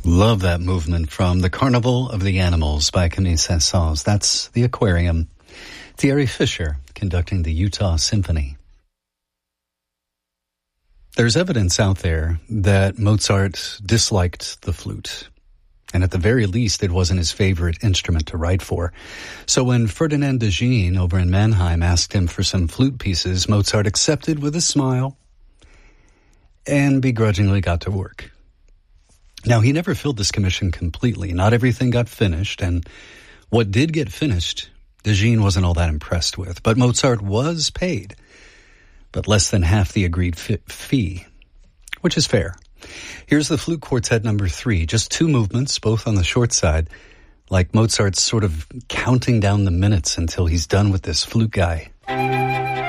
Love that movement from The Carnival of the Animals by Camille Saint-Saëns. That's the Aquarium. Thierry Fisher conducting the Utah Symphony. There's evidence out there that Mozart disliked the flute. And at the very least, it wasn't his favorite instrument to write for. So when Ferdinand de Gien over in Mannheim asked him for some flute pieces, Mozart accepted with a smile and begrudgingly got to work. Now, he never filled this commission completely. Not everything got finished, and what did get finished, de Gien wasn't all that impressed with. But Mozart was paid, but less than half the agreed fee, which is fair. Here's the Flute Quartet number 3, just 2 movements, both on the short side, like Mozart's sort of counting down the minutes until he's done with this flute guy.